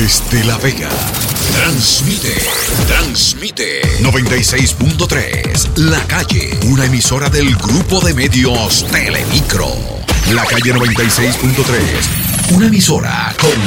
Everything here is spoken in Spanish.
Desde La Vega, transmite 96.3, La Calle, una emisora del grupo de medios Telemicro. La Calle 96.3, una emisora con